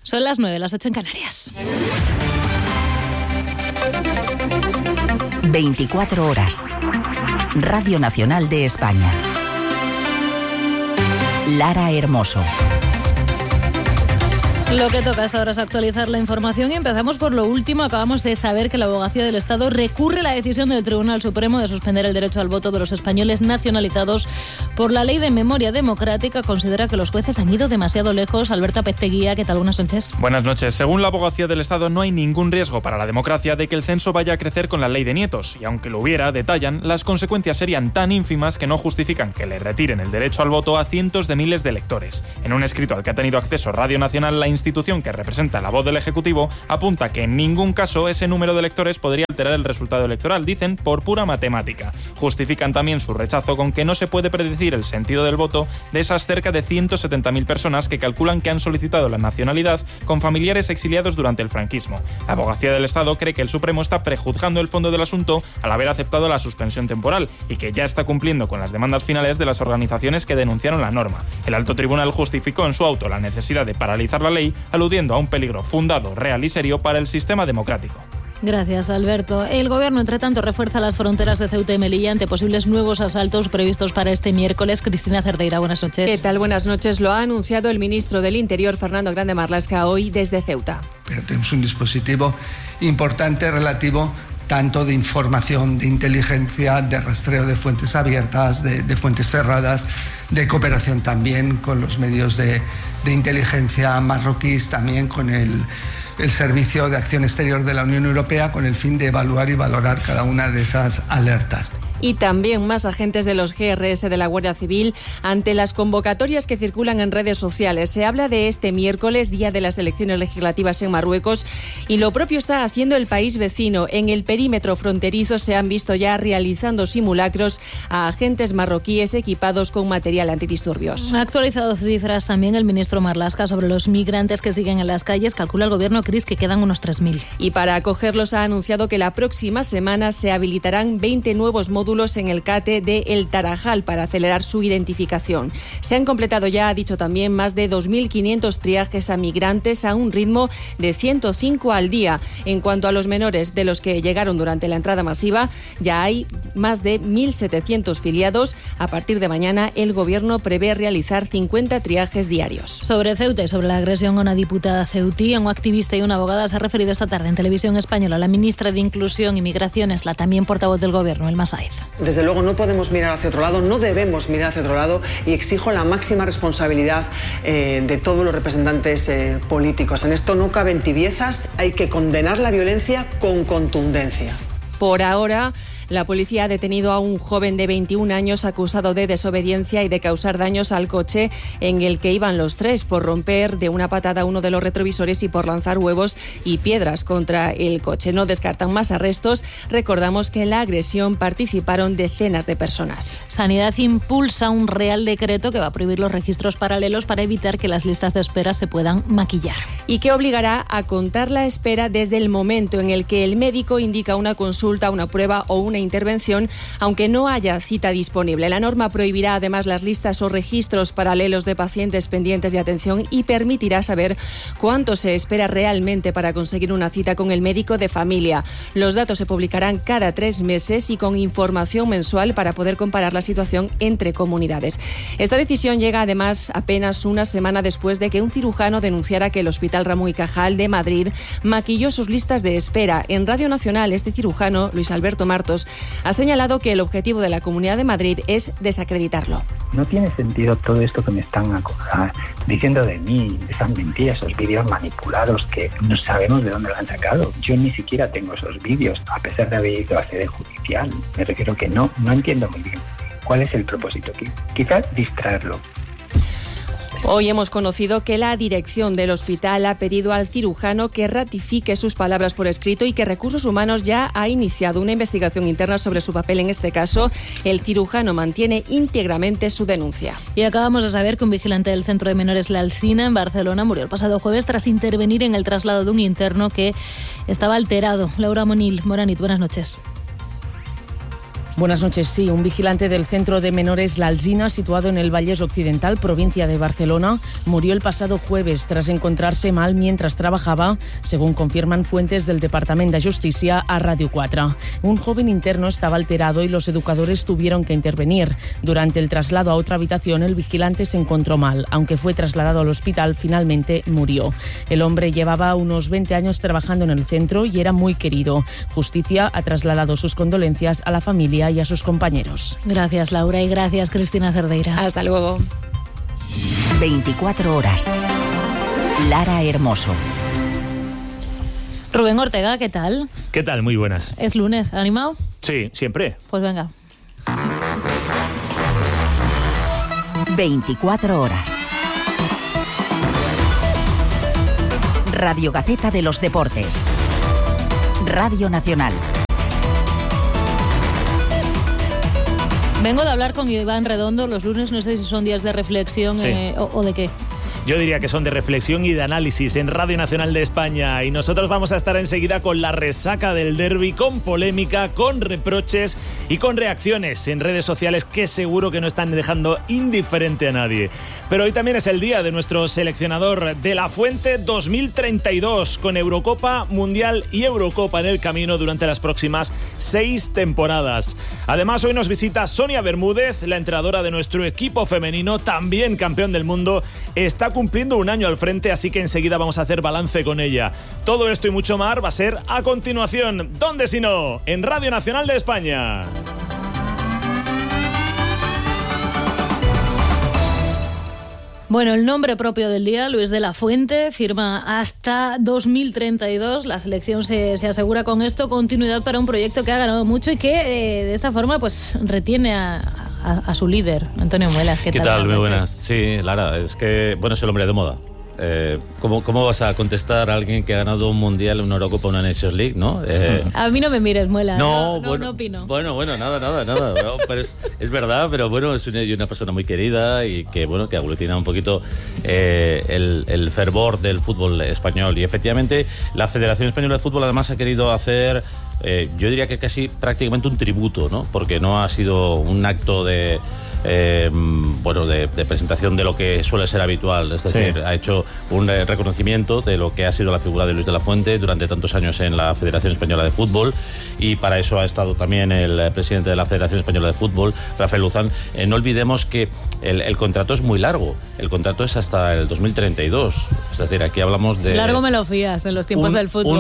Son las 9, las 8 en Canarias. 24 horas. Radio Nacional de España. Lara Hermoso. Lo que toca hasta ahora es actualizar la información y empezamos por lo último. Acabamos de saber que la Abogacía del Estado recurre la decisión del Tribunal Supremo de suspender el derecho al voto de los españoles nacionalizados por la Ley de Memoria Democrática. Considera que los jueces han ido demasiado lejos. Alberto Pesteguía, ¿qué tal? Buenas noches. Buenas noches. Según la Abogacía del Estado, no hay ningún riesgo para la democracia de que el censo vaya a crecer con la ley de nietos. Y aunque lo hubiera, detallan, las consecuencias serían tan ínfimas que no justifican que le retiren el derecho al voto a cientos de miles de electores. En un escrito al que ha tenido acceso Radio Nacional, la institución que representa la voz del Ejecutivo apunta que en ningún caso ese número de electores podría alterar el resultado electoral, dicen, por pura matemática. Justifican también su rechazo con que no se puede predecir el sentido del voto de esas cerca de 170.000 personas que calculan que han solicitado la nacionalidad con familiares exiliados durante el franquismo. La Abogacía del Estado cree que el Supremo está prejuzgando el fondo del asunto al haber aceptado la suspensión temporal y que ya está cumpliendo con las demandas finales de las organizaciones que denunciaron la norma. El Alto Tribunal justificó en su auto la necesidad de paralizar la ley, aludiendo a un peligro fundado, real y serio para el sistema democrático. Gracias, Alberto. El Gobierno, entre tanto, refuerza las fronteras de Ceuta y Melilla ante posibles nuevos asaltos previstos para este miércoles. Cristina Cerdeira, buenas noches. ¿Qué tal? Buenas noches. Lo ha anunciado el ministro del Interior, Fernando Grande Marlaska, hoy desde Ceuta. Pero tenemos un dispositivo importante relativo tanto de información, de inteligencia, de rastreo de fuentes abiertas, de fuentes cerradas, de cooperación también con los medios de inteligencia marroquíes, también con el Servicio de Acción Exterior de la Unión Europea, con el fin de evaluar y valorar cada una de esas alertas. Y también más agentes de los GRS de la Guardia Civil ante las convocatorias que circulan en redes sociales. Se habla de este miércoles, día de las elecciones legislativas en Marruecos, y lo propio está haciendo el país vecino. En el perímetro fronterizo se han visto ya realizando simulacros a agentes marroquíes equipados con material antidisturbios. Ha actualizado cifras también el ministro Marlaska sobre los migrantes que siguen en las calles. Calcula el Gobierno, Cris, que quedan unos 3.000. Y para acogerlos ha anunciado que la próxima semana se habilitarán 20 nuevos módulos en el CATE de El Tarajal para acelerar su identificación. Se han completado ya, ha dicho también, más de 2.500 triajes a migrantes a un ritmo de 105 al día. En cuanto a los menores de los que llegaron durante la entrada masiva, ya hay más de 1.700 filiados. A partir de mañana, el Gobierno prevé realizar 50 triajes diarios. Sobre Ceuta y sobre la agresión a una diputada ceutí, un activista y una abogada se ha referido esta tarde en Televisión Española a la ministra de Inclusión y Migraciones, la también portavoz del Gobierno, Elma Sáez. Desde luego no podemos mirar hacia otro lado, no debemos mirar hacia otro lado y exijo la máxima responsabilidad de todos los representantes políticos. En esto no caben tibiezas, hay que condenar la violencia con contundencia. Por ahora, la policía ha detenido a un joven de 21 años acusado de desobediencia y de causar daños al coche en el que iban los tres, por romper de una patada uno de los retrovisores y por lanzar huevos y piedras contra el coche. No descartan más arrestos. Recordamos que en la agresión participaron decenas de personas. Sanidad impulsa un real decreto que va a prohibir los registros paralelos para evitar que las listas de espera se puedan maquillar. Y que obligará a contar la espera desde el momento en el que el médico indica una consulta, una prueba o una intervención, aunque no haya cita disponible. La norma prohibirá además las listas o registros paralelos de pacientes pendientes de atención y permitirá saber cuánto se espera realmente para conseguir una cita con el médico de familia. Los datos se publicarán cada 3 meses y con información mensual para poder comparar la situación entre comunidades. Esta decisión llega además apenas una semana después de que un cirujano denunciara que el Hospital Ramón y Cajal de Madrid maquilló sus listas de espera. En Radio Nacional, este cirujano, Luis Alberto Martos, ha señalado que el objetivo de la Comunidad de Madrid es desacreditarlo. No tiene sentido todo esto que me están diciendo de mí, esas mentiras, esos vídeos manipulados que no sabemos de dónde lo han sacado. Yo ni siquiera tengo esos vídeos, a pesar de haber ido a sede judicial. Me refiero que no entiendo muy bien cuál es el propósito. Quizás distraerlo. Hoy hemos conocido que la dirección del hospital ha pedido al cirujano que ratifique sus palabras por escrito y que Recursos Humanos ya ha iniciado una investigación interna sobre su papel en este caso. El cirujano mantiene íntegramente su denuncia. Y acabamos de saber que un vigilante del Centro de Menores La Alsina en Barcelona murió el pasado jueves tras intervenir en el traslado de un interno que estaba alterado. Laura Moranit, buenas noches. Buenas noches. Sí, un vigilante del centro de menores La Alsina, situado en el Vallès Occidental, provincia de Barcelona, murió el pasado jueves tras encontrarse mal mientras trabajaba, según confirman fuentes del Departament de Justícia a Radio 4. Un joven interno estaba alterado y los educadores tuvieron que intervenir. Durante el traslado a otra habitación, el vigilante se encontró mal. Aunque fue trasladado al hospital, finalmente murió. El hombre llevaba unos 20 años trabajando en el centro y era muy querido. Justicia ha trasladado sus condolencias a la familia y a sus compañeros. Gracias, Laura, y gracias, Cristina Cerdeira. Hasta luego. 24 horas. Lara Hermoso. Rubén Ortega, ¿qué tal? ¿Qué tal? Muy buenas. ¿Es lunes? ¿Animado? Sí, siempre. Pues venga. 24 horas. Radio Gaceta de los Deportes. Radio Nacional. Vengo de hablar con Iván Redondo. Los lunes no sé si son días de reflexión o de qué. Yo diría que son de reflexión y de análisis en Radio Nacional de España. Y nosotros vamos a estar enseguida con la resaca del derbi, con polémica, con reproches y con reacciones en redes sociales que seguro que no están dejando indiferente a nadie. Pero hoy también es el día de nuestro seleccionador de la Fuente 2032, con Eurocopa, Mundial y Eurocopa en el camino durante las próximas 6 temporadas. Además, hoy nos visita Sonia Bermúdez, la entrenadora de nuestro equipo femenino, también campeón del mundo. Está cumpliendo un año al frente, así que enseguida vamos a hacer balance con ella. Todo esto y mucho más va a ser a continuación. ¿Dónde si no? En Radio Nacional de España. Bueno, el nombre propio del día, Luis de la Fuente, firma hasta 2032. La selección se asegura con esto continuidad para un proyecto que ha ganado mucho y que de esta forma pues retiene a su líder, Antonio Muelas. ¿Qué tal? Muy buenas. Sí, Lara, es que, bueno, es el hombre de moda. ¿Cómo vas a contestar a alguien que ha ganado un Mundial, una Eurocopa, una Nations League, no? A mí no me mires, Muelas. No opino. Bueno, nada. No, pero es verdad, pero bueno, es una persona muy querida y que, bueno, que aglutina un poquito el fervor del fútbol español. Y efectivamente, la Federación Española de Fútbol además ha querido hacer, yo diría que casi prácticamente un tributo, ¿no? Porque no ha sido un acto de presentación de lo que suele ser habitual, es decir, ha hecho un reconocimiento de lo que ha sido la figura de Luis de la Fuente durante tantos años en la Federación Española de Fútbol, y para eso ha estado también el presidente de la Federación Española de Fútbol, Rafael Luzán. No olvidemos que el contrato es muy largo, el contrato es hasta el 2032, es decir, aquí hablamos de... Largo me lo fías en los tiempos del fútbol.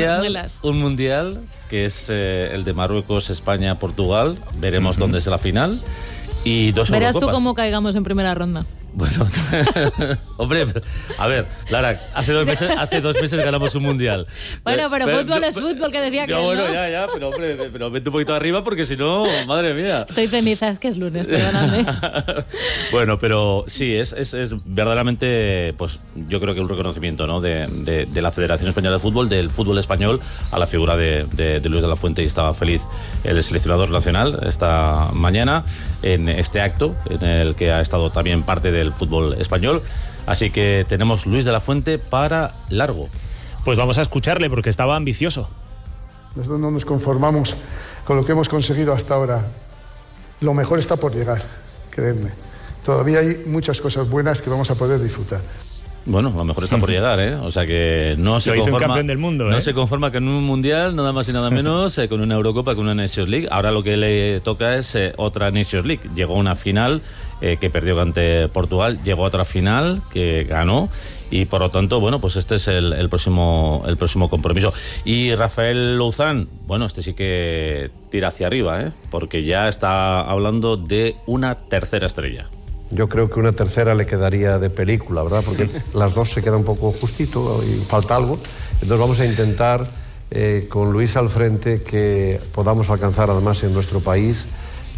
Un mundial que es el de Marruecos, España, Portugal, veremos dónde es la final. Y 2 Verás Eurocopas. tú cómo caigamos en primera ronda. Bueno, hombre, a ver, Lara, hace 2 meses ganamos un mundial. Bueno, pero fútbol es fútbol, que decía que no. Bueno, ya, pero hombre, pero vete un poquito arriba porque si no, madre mía. Estoy ceniza, es que es lunes, perdóname. Bueno, pero sí, es verdaderamente, pues yo creo que un reconocimiento, ¿no? de la Federación Española de Fútbol, del fútbol español, a la figura de Luis de la Fuente, y estaba feliz el seleccionador nacional esta mañana en este acto en el que ha estado también parte del fútbol español. Así que tenemos Luis de la Fuente para largo. Pues vamos a escucharle porque estaba ambicioso. Nosotros no nos conformamos con lo que hemos conseguido hasta ahora. Lo mejor está por llegar, creedme. Todavía hay muchas cosas buenas que vamos a poder disfrutar. Bueno, lo mejor está por llegar, ¿eh? O sea que no se conforma, un campeón del mundo, no se conforma con un mundial, nada más y nada menos, con una Eurocopa, con una Nations League. Ahora lo que le toca es otra Nations League. Llegó a una final que perdió ante Portugal, llegó a otra final que ganó, y por lo tanto, bueno, pues este es el próximo compromiso. Y Rafael Luzán, bueno, este sí que tira hacia arriba, porque ya está hablando de una tercera estrella. Yo creo que una tercera le quedaría de película, ¿verdad? Porque las dos se quedan un poco justito y falta algo. Entonces vamos a intentar, con Luis al frente, que podamos alcanzar además en nuestro país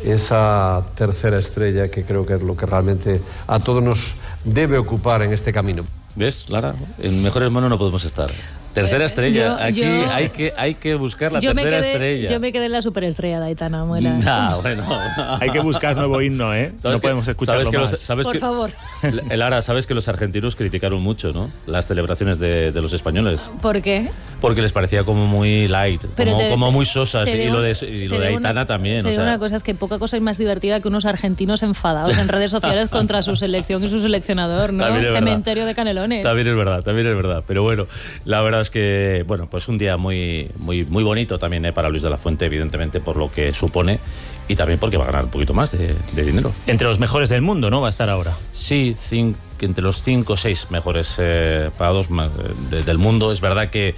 esa tercera estrella, que creo que es lo que realmente a todos nos debe ocupar en este camino. ¿Ves, Lara? En mejores manos no podemos estar. Tercera estrella. Aquí hay que buscar la tercera estrella. Yo me quedé en la superestrella de Aitana Muelas. Bueno. Hay que buscar nuevo himno, ¿eh? No podemos escucharlo más. Por favor. Lara, sabes que los argentinos criticaron mucho, ¿no? Las celebraciones de los españoles. ¿Por qué? Porque les parecía como muy light, como muy sosas. Y lo de Aitana también. Te digo una cosa, es que poca cosa es más divertida que unos argentinos enfadados en redes sociales contra su selección y su seleccionador, ¿no? Cementerio de canelones. También es verdad. Pero bueno, la verdad es que, bueno, pues un día muy, muy, muy bonito también para Luis de la Fuente, evidentemente, por lo que supone y también porque va a ganar un poquito más de dinero. Entre los mejores del mundo, ¿no? Va a estar ahora. Sí, entre los 5 o 6 mejores pagados del mundo. Es verdad que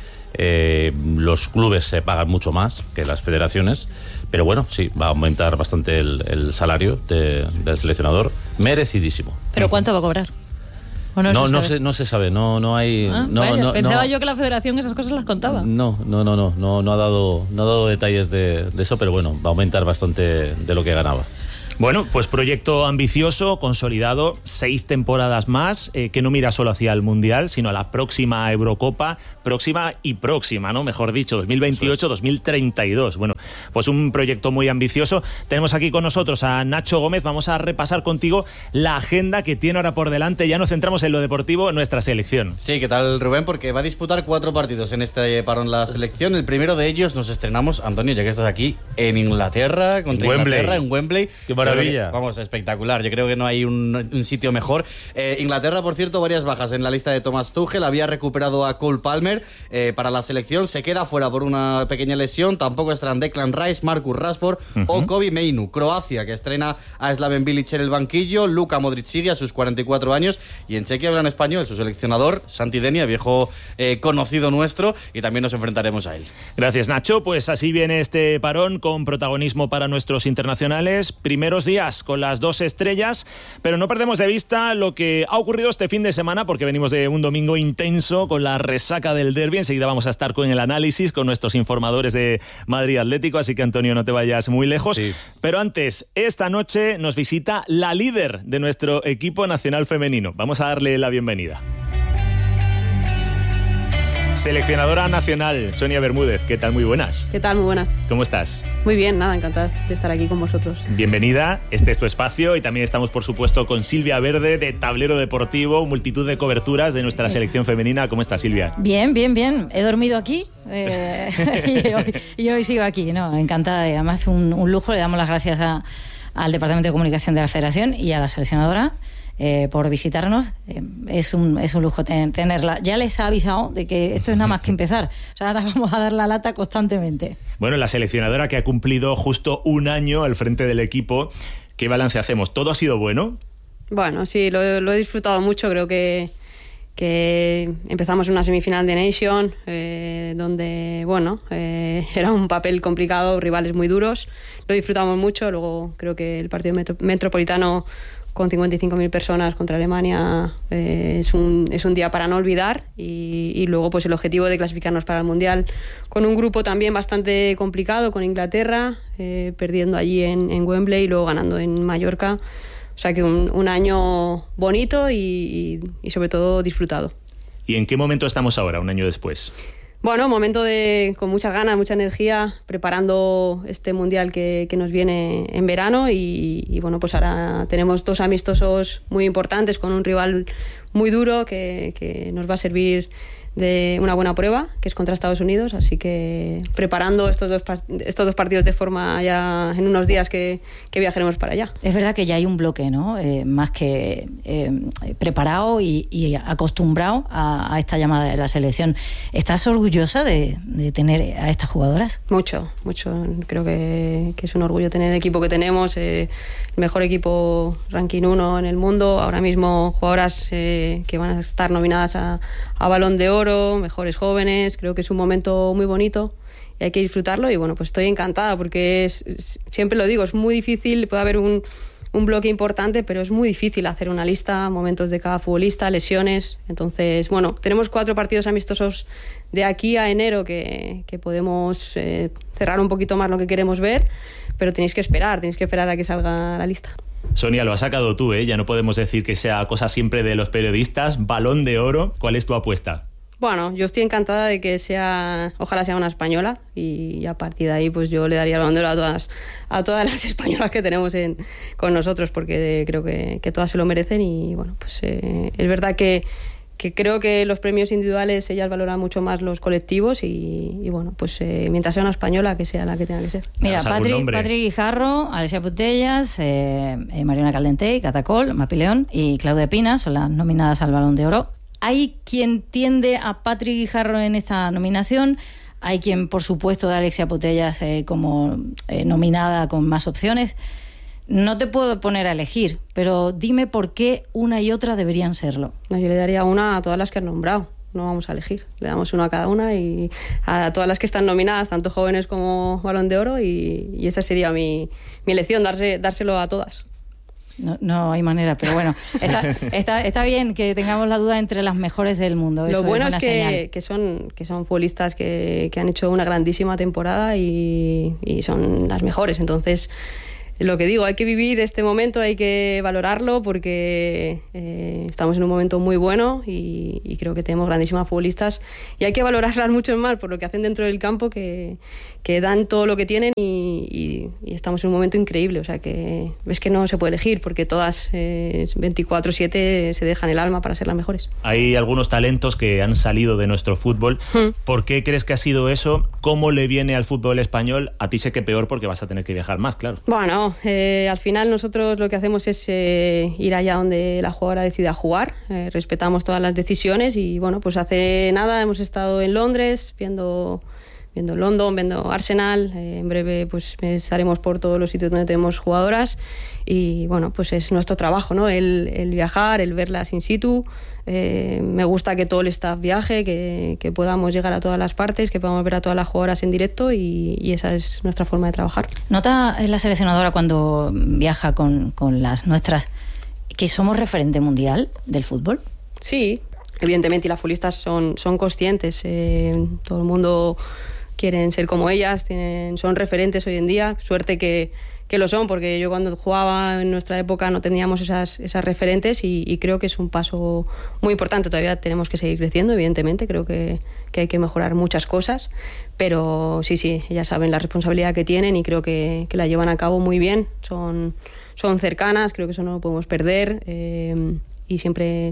los clubes se pagan mucho más que las federaciones, pero bueno, sí, va a aumentar bastante el salario del seleccionador, merecidísimo. ¿Pero cuánto va a cobrar? No se sabe, no hay. Pensaba yo que la federación esas cosas las contaba. No ha dado detalles de eso, pero bueno, va a aumentar bastante de lo que ganaba. Bueno, pues proyecto ambicioso, consolidado, 6 temporadas más, que no mira solo hacia el Mundial, sino a la próxima Eurocopa, próxima, ¿no? Mejor dicho, 2028-2032. Bueno, pues un proyecto muy ambicioso. Tenemos aquí con nosotros a Nacho Gómez. Vamos a repasar contigo la agenda que tiene ahora por delante. Ya nos centramos en lo deportivo, nuestra selección. Sí, ¿qué tal, Rubén? Porque va a disputar 4 partidos en este parón la selección. El primero de ellos nos estrenamos, Antonio, ya que estás aquí, en Inglaterra, contra Inglaterra, en Wembley. ¡Qué maravilla! Vamos, espectacular. Yo creo que no hay un sitio mejor. Inglaterra, por cierto, varias bajas en la lista de Thomas Tuchel. Había recuperado a Cole Palmer para la selección. Se queda fuera por una pequeña lesión. Tampoco estarán Declan Rice, Marcus Rashford o Kobbie Mainoo. Croacia, que estrena a Slaven Bilic en el banquillo. Luka Modric sigue a sus 44 años. Y en Chequia hablan español su seleccionador, Santi Denia, viejo conocido nuestro. Y también nos enfrentaremos a él. Gracias, Nacho. Pues así viene este parón con protagonismo para nuestros internacionales. Primeros días con las 2 estrellas, pero no perdemos de vista lo que ha ocurrido este fin de semana, porque venimos de un domingo intenso con la resaca del derbi. Enseguida vamos a estar con el análisis con nuestros informadores de Madrid Atlético, así que, Antonio, no te vayas muy lejos. Sí. Pero antes, esta noche nos visita la líder de nuestro equipo nacional femenino. Vamos a darle la bienvenida. Seleccionadora nacional, Sonia Bermúdez. ¿Qué tal? Muy buenas. ¿Qué tal? Muy buenas. ¿Cómo estás? Muy bien, nada, encantada de estar aquí con vosotros. Bienvenida, este es tu espacio y también estamos, por supuesto, con Silvia Verde de Tablero Deportivo, multitud de coberturas de nuestra selección femenina. ¿Cómo estás, Silvia? Bien. He dormido aquí y hoy sigo aquí, ¿no? Encantada, además un lujo. Le damos las gracias al Departamento de Comunicación de la Federación y a la seleccionadora por visitarnos. Es un lujo tenerla. Ya les ha avisado de que esto es nada más que empezar. O sea, ahora vamos a dar la lata constantemente. Bueno, la seleccionadora que ha cumplido justo un año al frente del equipo, ¿qué balance hacemos? ¿Todo ha sido bueno? Bueno, sí, lo he disfrutado mucho. Creo que empezamos una semifinal de Nation, donde, bueno, era un papel complicado, rivales muy duros. Lo disfrutamos mucho. Luego creo que el partido metropolitano con 55.000 personas contra Alemania es un día para no olvidar, y luego pues el objetivo de clasificarnos para el Mundial con un grupo también bastante complicado, con Inglaterra, perdiendo allí en Wembley y luego ganando en Mallorca. O sea que un año bonito y sobre todo disfrutado. ¿Y en qué momento estamos ahora, un año después? Bueno, momento con muchas ganas, mucha energía, preparando este Mundial que nos viene en verano y bueno, pues ahora tenemos 2 amistosos muy importantes con un rival muy duro que nos va a servir de una buena prueba, que es contra Estados Unidos, así que preparando estos dos partidos de forma ya en unos días que viajaremos para allá. Es verdad que ya hay un bloque, ¿no? Más que preparado y acostumbrado a esta llamada de la selección. ¿Estás orgullosa de tener a estas jugadoras? Mucho. Creo que es un orgullo tener el equipo que tenemos, el mejor equipo ranking 1 en el mundo. Ahora mismo jugadoras que van a estar nominadas a Balón de Oro, mejores jóvenes. Creo que es un momento muy bonito y hay que disfrutarlo, y bueno, pues estoy encantada porque siempre lo digo, es muy difícil. Puede haber un bloque importante, pero es muy difícil hacer una lista, momentos de cada futbolista, lesiones. Entonces, bueno, tenemos 4 partidos amistosos de aquí a enero que podemos cerrar un poquito más lo que queremos ver, pero tenéis que esperar a que salga la lista. Sonia, lo has sacado tú, ¿eh? Ya no podemos decir que sea cosa siempre de los periodistas. Balón de Oro, ¿cuál es tu apuesta? Bueno, yo estoy encantada de que ojalá sea una española y a partir de ahí pues yo le daría el Balón de Oro a todas las españolas que tenemos con nosotros, porque creo que todas se lo merecen y bueno, pues es verdad que creo que los premios individuales ellas valoran mucho más los colectivos y bueno, pues mientras sea una española, que sea la que tenga que ser. Mira, Patri Guijarro, Alessia Putellas, Mariona Caldentey, Catacol, Mapi León y Claudia Pina son las nominadas al Balón de Oro. Hay quien tiende a Patri Guijarro en esta nominación, hay quien, por supuesto, da a Alessia Putellas como nominada con más opciones. No te puedo poner a elegir, pero dime por qué una y otra deberían serlo. No, yo le daría una a todas las que han nombrado. No vamos a elegir. Le damos una a cada una y a todas las que están nominadas, tanto jóvenes como Balón de Oro, y esa sería mi elección, dárselo a todas. No hay manera, pero bueno, está bien que tengamos la duda entre las mejores del mundo. Lo bueno es que son futbolistas que han hecho una grandísima temporada y son las mejores. Entonces, lo que digo, hay que vivir este momento, hay que valorarlo porque estamos en un momento muy bueno y creo que tenemos grandísimas futbolistas y hay que valorarlas mucho más por lo que hacen dentro del campo, que dan todo lo que tienen y estamos en un momento increíble. O sea que es que no se puede elegir porque todas 24/7 se dejan el alma para ser las mejores. Hay algunos talentos que han salido de nuestro fútbol. ¿Por qué crees que ha sido eso? ¿Cómo le viene al fútbol español? A ti sé que peor porque vas a tener que viajar más, claro. Bueno, al final nosotros lo que hacemos es ir allá donde la jugadora decida jugar. Respetamos todas las decisiones y bueno, pues hace nada hemos estado en Londres viendo London, viendo Arsenal. En breve pues estaremos por todos los sitios donde tenemos jugadoras y bueno, pues es nuestro trabajo, ¿no? El viajar, el verlas in situ. Me gusta que todo el staff viaje, que podamos llegar a todas las partes, que podamos ver a todas las jugadoras en directo y esa es nuestra forma de trabajar. ¿Nota la seleccionadora cuando viaja con las nuestras que somos referente mundial del fútbol? Sí, evidentemente, y las futbolistas son conscientes. Todo el mundo quieren ser como ellas, son referentes hoy en día. Suerte que lo son, porque yo cuando jugaba en nuestra época no teníamos esas referentes y creo que es un paso muy importante. Todavía tenemos que seguir creciendo, evidentemente. Creo que hay que mejorar muchas cosas, pero sí, ellas saben la responsabilidad que tienen y creo que la llevan a cabo muy bien. Son cercanas, creo que eso no lo podemos perder y siempre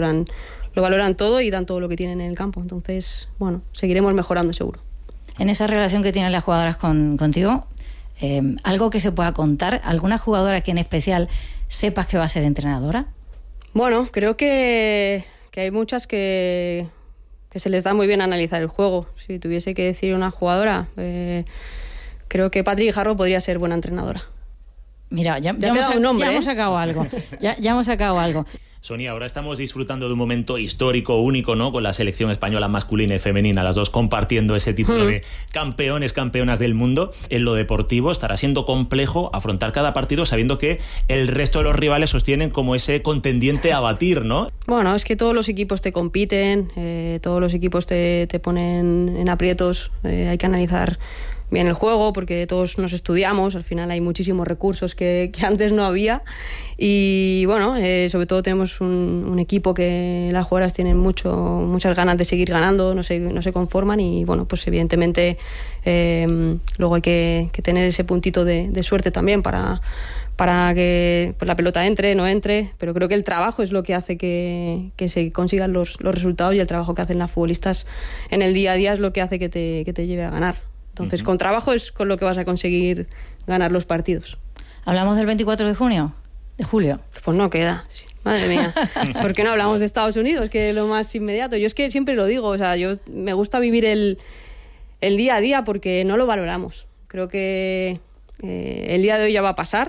lo valoran todo y dan todo lo que tienen en el campo. Entonces, bueno, seguiremos mejorando seguro. En esa relación que tienen las jugadoras contigo, ¿algo que se pueda contar? ¿Alguna jugadora que en especial sepas que va a ser entrenadora? Bueno, creo que hay muchas que se les da muy bien analizar el juego. Si tuviese que decir una jugadora, creo que Patri Guijarro podría ser buena entrenadora. Mira, ya hemos sacado algo. Ya hemos sacado algo. Sonia, ahora estamos disfrutando de un momento histórico, único, ¿no? Con la selección española masculina y femenina, las dos compartiendo ese título de campeonas del mundo. En lo deportivo estará siendo complejo afrontar cada partido sabiendo que el resto de los rivales sostienen como ese contendiente a batir, ¿no? Bueno, es que todos los equipos te compiten, todos los equipos te ponen en aprietos, hay que analizar bien el juego porque todos nos estudiamos, al final hay muchísimos recursos que antes no había y bueno, sobre todo tenemos un equipo que las jugadoras tienen muchas ganas de seguir ganando, no se conforman y bueno, pues evidentemente luego hay que tener ese puntito de suerte también para que pues, la pelota no entre, pero creo que el trabajo es lo que hace que se consigan los resultados y el trabajo que hacen las futbolistas en el día a día es lo que hace que te lleve a ganar. Entonces, con trabajo es con lo que vas a conseguir ganar los partidos. ¿Hablamos del 24 de julio? Pues no queda. Madre mía. ¿Por qué no hablamos de Estados Unidos, que es lo más inmediato? Yo es que siempre lo digo, o sea, me gusta vivir el día a día porque no lo valoramos. Creo que el día de hoy ya va a pasar.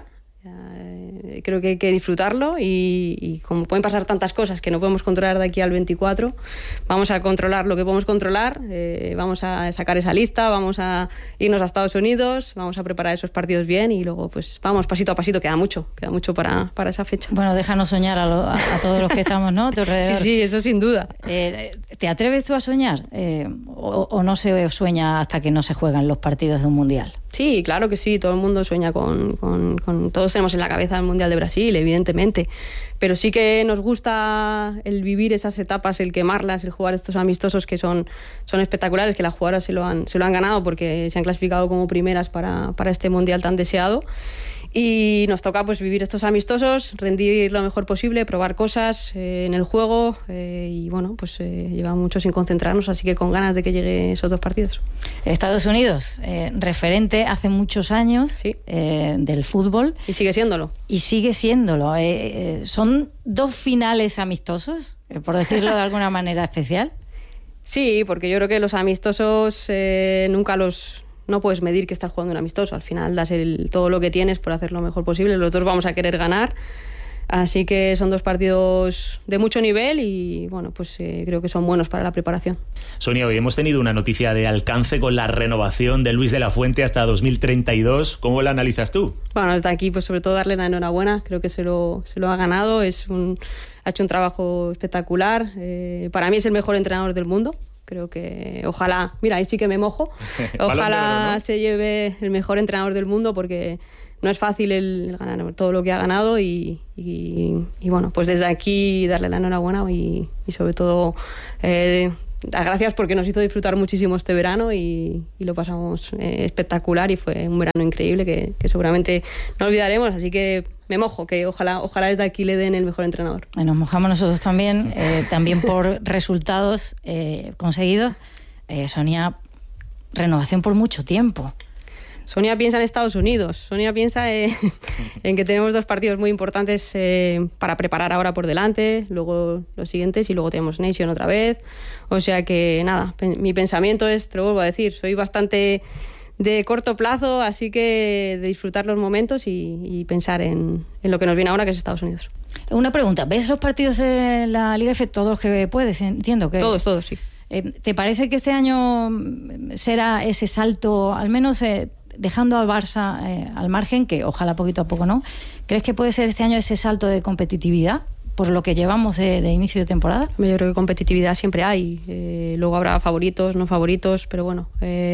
Creo que hay que disfrutarlo y como pueden pasar tantas cosas que no podemos controlar de aquí al 24, vamos a controlar lo que podemos controlar, vamos a sacar esa lista, vamos a irnos a Estados Unidos, vamos a preparar esos partidos bien y luego pues vamos pasito a pasito, queda mucho para esa fecha. Bueno, déjanos soñar a todos los que estamos, ¿no? A tu alrededor. Sí, eso sin duda. ¿Te atreves tú a soñar? ¿O no se sueña hasta que no se juegan los partidos de un mundial? Sí, claro que sí, todo el mundo sueña con todos tenemos en la cabeza el Mundial de Brasil, evidentemente, pero sí que nos gusta el vivir esas etapas, el quemarlas, el jugar estos amistosos que son espectaculares, que las jugadoras se lo han ganado porque se han clasificado como primeras para este Mundial tan deseado. Y nos toca pues vivir estos amistosos, rendir lo mejor posible, probar cosas en el juego y bueno, pues lleva mucho sin concentrarnos, así que con ganas de que llegue esos 2 partidos. Estados Unidos, referente hace muchos años del fútbol. Y sigue siéndolo. Y sigue siéndolo. ¿Son 2 finales amistosos, por decirlo de alguna manera especial? Sí, porque yo creo que los amistosos no puedes medir que estás jugando un amistoso. Al final das todo lo que tienes por hacer lo mejor posible. Los 2 vamos a querer ganar. Así que son 2 partidos de mucho nivel y bueno, pues creo que son buenos para la preparación. Sonia, hoy hemos tenido una noticia de alcance con la renovación de Luis de la Fuente hasta 2032. ¿Cómo la analizas tú? Bueno, desde aquí pues sobre todo darle la enhorabuena. Creo que se lo ha ganado. Ha hecho un trabajo espectacular. Para mí es el mejor entrenador del mundo. Creo que ojalá, mira, ahí sí que me mojo, ojalá ¿no? Se lleve el mejor entrenador del mundo porque no es fácil el ganar todo lo que ha ganado y bueno, pues desde aquí darle la enhorabuena y sobre todo dar gracias porque nos hizo disfrutar muchísimo este verano y lo pasamos espectacular y fue un verano increíble que seguramente no olvidaremos, así que me mojo, que ojalá desde aquí le den el mejor entrenador. Nos mojamos nosotros también, también por resultados conseguidos. Sonia, renovación por mucho tiempo. Sonia piensa en Estados Unidos. Sonia piensa en que tenemos 2 partidos muy importantes para preparar ahora por delante, luego los siguientes y luego tenemos Nation otra vez. O sea que nada, mi pensamiento es, te lo vuelvo a decir, soy bastante de corto plazo, así que de disfrutar los momentos y pensar en lo que nos viene ahora, que es Estados Unidos. Una pregunta, ¿ves los partidos de la Liga F todos los que puedes? Entiendo que... Todos, sí. ¿Te parece que este año será ese salto, al menos dejando al Barça al margen, que ojalá poquito a poco no? ¿Crees que puede ser este año ese salto de competitividad por lo que llevamos de inicio de temporada? Yo creo que competitividad siempre hay. Luego habrá favoritos, no favoritos, pero bueno...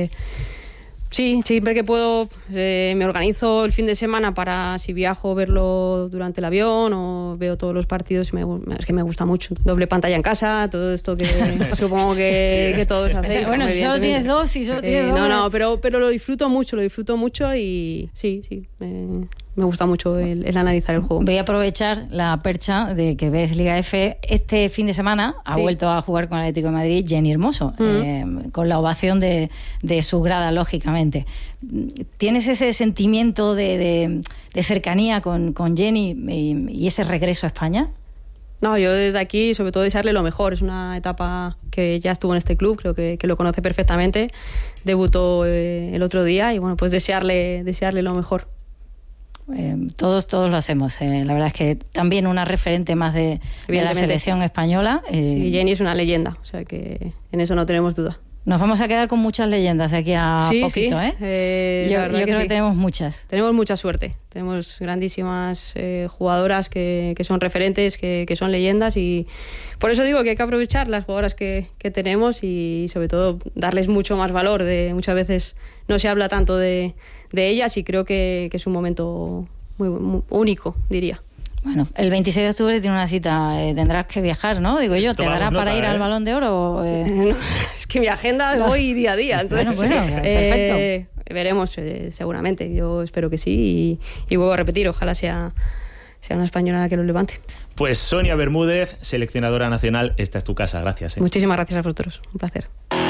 Sí, siempre que puedo me organizo el fin de semana para, si viajo, verlo durante el avión o veo todos los partidos. Es que me gusta mucho. Doble pantalla en casa, todo esto que supongo que todos hacéis. Bueno, si solo tienes 2 y solo tienes 2... No, pero lo disfruto mucho y sí, me gusta mucho el analizar el juego. Voy a aprovechar la percha de que ves Liga F. Este fin de semana ha vuelto a jugar con el Atlético de Madrid Jenny Hermoso, con la ovación de su grada, lógicamente. ¿Tienes ese sentimiento de cercanía con Jenny y ese regreso a España? No, yo desde aquí, sobre todo, desearle lo mejor. Es una etapa que ya estuvo en este club, creo que lo conoce perfectamente. Debutó el otro día y bueno, pues desearle lo mejor. Todos lo hacemos. La verdad es que también una referente más de la selección española. Sí, Jenny es una leyenda, o sea que en eso no tenemos duda. Nos vamos a quedar con muchas leyendas de aquí a poquito, ¿eh? Yo creo que tenemos muchas. Tenemos mucha suerte. Tenemos grandísimas jugadoras que son referentes, que son leyendas y por eso digo que hay que aprovechar las jugadoras que tenemos y sobre todo darles mucho más valor. Muchas veces no se habla tanto de ellas y creo que es un momento muy único, diría. Bueno, el 26 de octubre tiene una cita, tendrás que viajar, ¿no? Digo yo, ¿te dará para ir al Balón de Oro? No, es que mi agenda voy día a día, entonces bueno, perfecto. Veremos seguramente, yo espero que sí y vuelvo a repetir, ojalá sea una española la que lo levante. Pues Sonia Bermúdez, seleccionadora nacional, esta es tu casa, gracias. Muchísimas gracias a vosotros, un placer.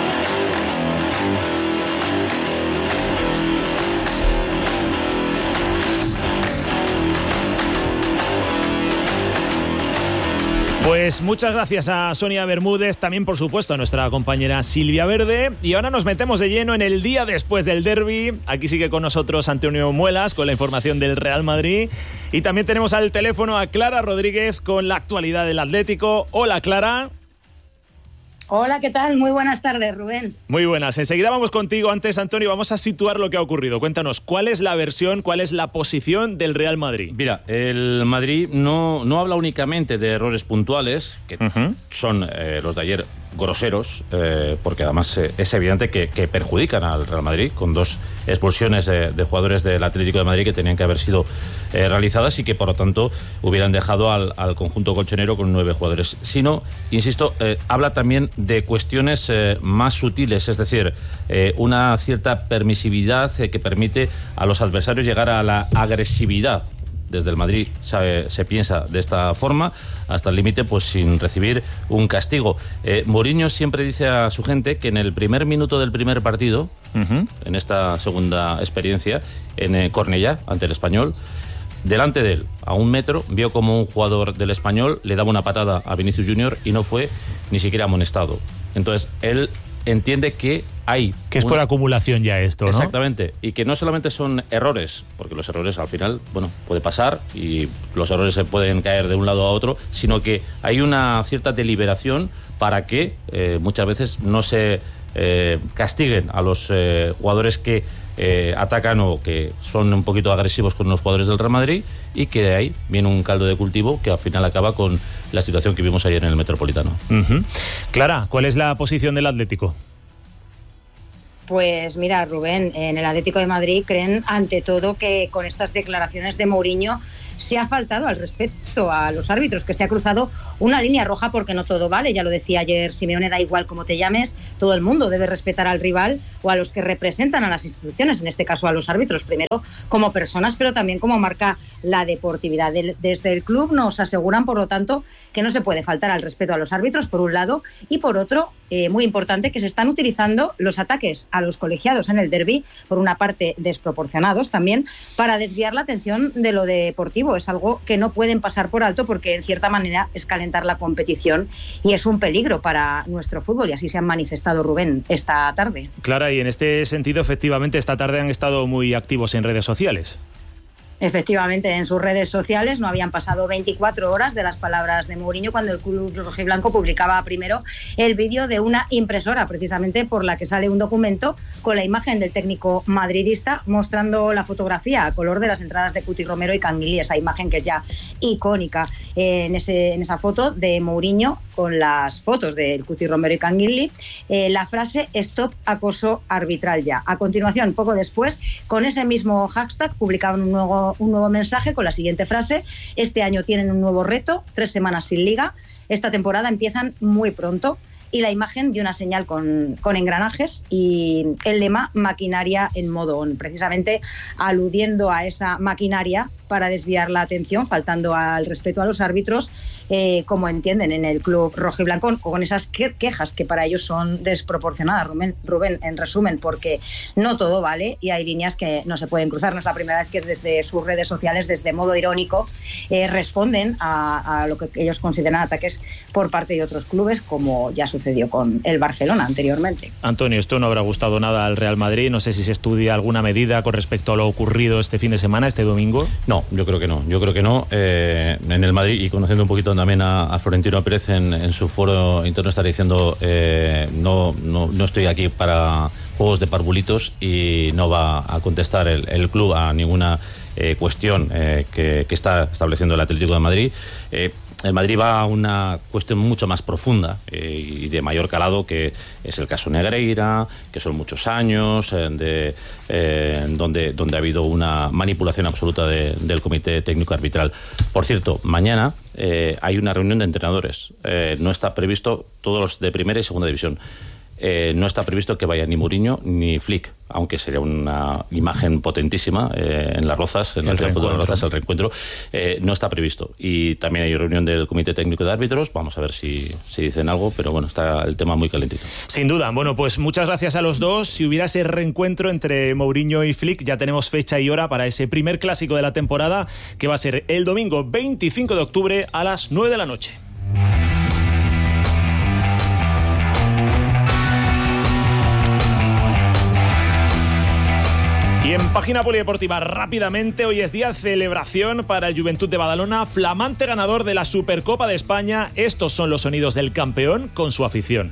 Pues muchas gracias a Sonia Bermúdez, también por supuesto a nuestra compañera Silvia Verde. Y ahora nos metemos de lleno en el día después del derbi. Aquí sigue con nosotros Antonio Muelas con la información del Real Madrid. Y también tenemos al teléfono a Clara Rodríguez con la actualidad del Atlético. Hola, Clara. Hola, ¿qué tal? Muy buenas tardes, Rubén. Muy buenas. Enseguida vamos contigo. Antes, Antonio, vamos a situar lo que ha ocurrido. Cuéntanos, ¿cuál es la versión, cuál es la posición del Real Madrid? Mira, el Madrid no habla únicamente de errores puntuales, que son los de ayer groseros, porque además es evidente que perjudican al Real Madrid, con 2 expulsiones de jugadores del Atlético de Madrid que tenían que haber sido realizadas y que por lo tanto hubieran dejado al conjunto colchonero con 9 jugadores. Sino, insisto, habla también de cuestiones más sutiles, es decir, una cierta permisividad que permite a los adversarios llegar a la agresividad. Desde el Madrid se piensa de esta forma, hasta el límite, pues sin recibir un castigo. Mourinho siempre dice a su gente que en el primer minuto del primer partido, en esta segunda experiencia, en Cornellá, ante el Español, delante de él, a 1 metro, vio como un jugador del Español le daba una patada a Vinicius Junior y no fue ni siquiera amonestado. Entonces, él entiende que hay... Que es por acumulación ya esto, ¿no? Exactamente. Y que no solamente son errores, porque los errores al final, bueno, puede pasar y los errores se pueden caer de un lado a otro, sino que hay una cierta deliberación para que muchas veces no se castiguen a los jugadores que atacan o que son un poquito agresivos con los jugadores del Real Madrid, y que de ahí viene un caldo de cultivo que al final acaba con la situación que vimos ayer en el Metropolitano. Clara, ¿cuál es la posición del Atlético? Pues mira, Rubén, en el Atlético de Madrid creen ante todo que con estas declaraciones de Mourinho se ha faltado al respeto a los árbitros, que se ha cruzado una línea roja porque no todo vale. Ya lo decía ayer Simeone, da igual cómo te llames, todo el mundo debe respetar al rival o a los que representan a las instituciones, en este caso a los árbitros, primero como personas, pero también como marca la deportividad. Desde el club nos aseguran, por lo tanto, que no se puede faltar al respeto a los árbitros, por un lado, y por otro, muy importante, que se están utilizando los ataques a los colegiados en el derbi, por una parte desproporcionados también, para desviar la atención de lo deportivo. Es algo que no pueden pasar por alto porque en cierta manera es calentar la competición y es un peligro para nuestro fútbol, y así se han manifestado, Rubén, esta tarde. Clara, y en este sentido, efectivamente, esta tarde han estado muy activos en redes sociales. Efectivamente, en sus redes sociales no habían pasado 24 horas de las palabras de Mourinho cuando el club rojiblanco publicaba primero el vídeo de una impresora, precisamente por la que sale un documento con la imagen del técnico madridista mostrando la fotografía a color de las entradas de Cuti Romero y Canguilí, esa imagen que es ya icónica. En esa foto de Mourinho con las fotos de Cuti Romero y Canguilí, la frase "Stop acoso arbitral ya". A continuación, poco después, con ese mismo hashtag publicaban un nuevo mensaje con la siguiente frase: "Este año tienen un nuevo reto, 3 semanas sin liga, esta temporada empiezan muy pronto", y la imagen de una señal con engranajes y el lema "maquinaria en modo on", precisamente aludiendo a esa maquinaria para desviar la atención, faltando al respeto a los árbitros, como entienden en el club rojiblanco, con esas quejas que para ellos son desproporcionadas, Rubén, en resumen, porque no todo vale y hay líneas que no se pueden cruzar. No es la primera vez que desde sus redes sociales, desde modo irónico, responden a lo que ellos consideran ataques por parte de otros clubes, como ya sucedió con el Barcelona anteriormente. Antonio, esto no habrá gustado nada al Real Madrid. No sé si se estudia alguna medida con respecto a lo ocurrido este fin de semana, este domingo. No, yo creo que no. En el Madrid, y conociendo un poquito también a Florentino Pérez en su foro interno, estará diciendo no estoy aquí para juegos de parvulitos, y no va a contestar el club a ninguna cuestión que está estableciendo el Atlético de Madrid. El Madrid va a una cuestión mucho más profunda y de mayor calado, que es el caso Negreira, que son muchos años donde ha habido una manipulación absoluta del Comité Técnico Arbitral. Por cierto, mañana hay una reunión de entrenadores. No está previsto, todos los de primera y segunda división. No está previsto que vaya ni Mourinho ni Flick, aunque sería una imagen potentísima en Las Rozas, en el fútbol de Las Rozas, el reencuentro. No está previsto. Y también hay reunión del Comité Técnico de Árbitros. Vamos a ver si dicen algo, pero bueno, está el tema muy calentito. Sin duda. Bueno, pues muchas gracias a los dos. Si hubiera ese reencuentro entre Mourinho y Flick, ya tenemos fecha y hora para ese primer clásico de la temporada, que va a ser el domingo 25 de octubre a las 9 de la noche. Y en página polideportiva, rápidamente, hoy es día de celebración para el Juventud de Badalona, flamante ganador de la Supercopa de España. Estos son los sonidos del campeón con su afición.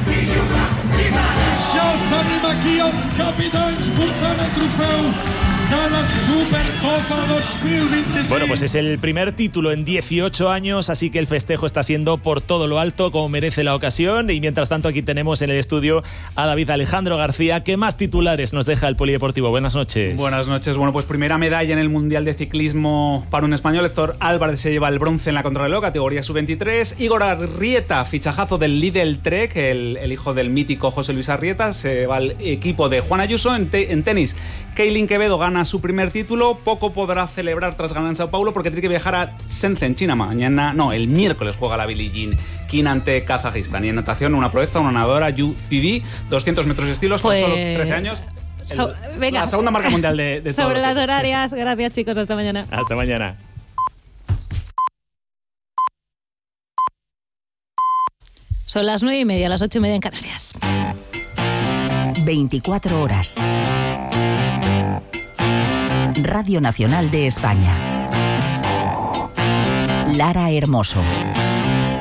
Ja estem aquí els capitans portant el trofeu la Supercopa 2026. Bueno, pues es el primer título en 18 años, así que el festejo está siendo por todo lo alto, como merece la ocasión. Y mientras tanto, aquí tenemos en el estudio a David Alejandro García. ¿Qué más titulares nos deja el Polideportivo? Buenas noches. Buenas noches. Bueno, pues primera medalla en el Mundial de Ciclismo para un español. Héctor Álvarez se lleva el bronce en la contrarreloj, categoría sub-23. Igor Arrieta, fichajazo del Lidl Trek, el hijo del mítico José Luis Arrieta, se va al equipo de Juan Ayuso. En tenis, Keilin Quevedo gana su primer título. Poco podrá celebrar tras ganar en Sao Paulo porque tiene que viajar a Shenzhen, China. El miércoles juega la Billie Jean King ante Kazajistán. Y en natación, una proeza, una nadadora, Yu Zidi, 200 metros estilos, con solo 13 años. Venga. La segunda marca mundial de todo. Sobre las horarias. Gracias, chicos. Hasta mañana. Hasta mañana. Son las 9:30, las 8:30 en Canarias. 24 horas. Radio Nacional de España. Lara Hermoso.